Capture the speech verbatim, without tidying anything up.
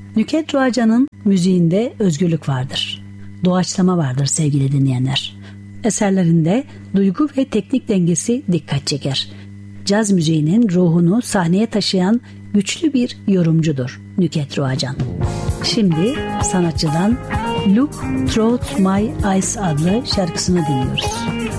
Nükhet Ruacan'ın müziğinde özgürlük vardır. Doğaçlama vardır sevgili dinleyenler. Eserlerinde duygu ve teknik dengesi dikkat çeker. Caz müziğinin ruhunu sahneye taşıyan güçlü bir yorumcudur Nükhet Ruacan. Şimdi sanatçıdan Look Through My Eyes adlı şarkısını dinliyoruz.